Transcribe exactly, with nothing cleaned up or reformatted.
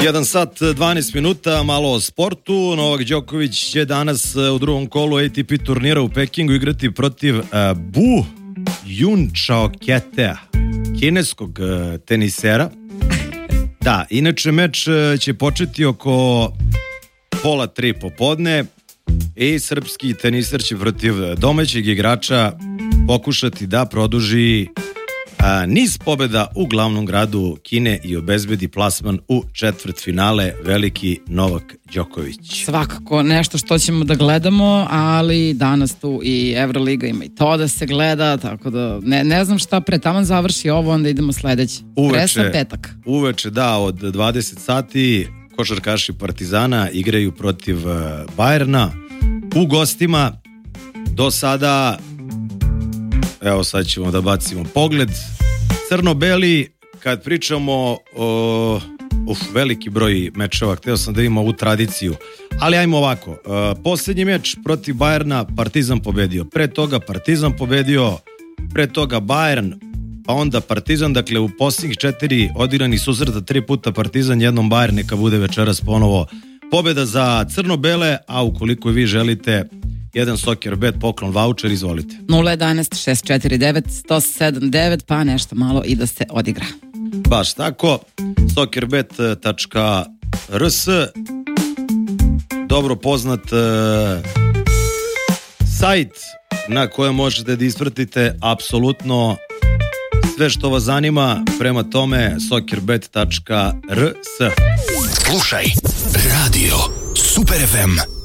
jedan sat, dvanaest minuta, malo o sportu. Novak Đoković će danas u drugom kolu A T P turnira u Pekingu igrati protiv uh, Bu Junchaoketea, kineskog uh, tenisera. Da, inače meč uh, će početi oko pola tri popodne i srpski teniser će protiv domaćeg igrača pokušati da produži a, niz pobjeda u glavnom gradu Kine i obezbedi plasman u četvrtfinale, veliki Novak Đoković. Svakako nešto što ćemo da gledamo, ali danas tu i Evroliga ima i to da se gleda, tako da ne, ne znam šta pre, taman završi ovo, onda idemo sledeći. Presna petak. Uveče, da, od dvadeset sati košarkaši Partizana igraju protiv Bajerna u gostima. Do sada, evo sad ćemo da bacimo pogled, crno-beli, kad pričamo o uf, veliki broj mečeva, hteo sam da imamo ovu tradiciju, ali ajmo ovako, uh, posljednji meč protiv Bajerna Partizan pobedio, pre toga Partizan pobedio, pre toga Bajern, pa onda Partizan, dakle u posljednjih četiri odigrani susreta, tri puta Partizan, jednom Bajern, neka bude večeras ponovo pobjeda za crno-bele, a ukoliko vi želite jedan Soccer Bet poklon voucher, izvolite. nula jedanaest šest četiri devet sto sedam devet, pa nešto malo i da se odigra. Baš tako, soccerbet tačka r s, dobro poznat uh, sajt na kojem možete da ispratite apsolutno sve što vas zanima, prema tome soccerbet tačka r s. Slušaj Radio Super F M.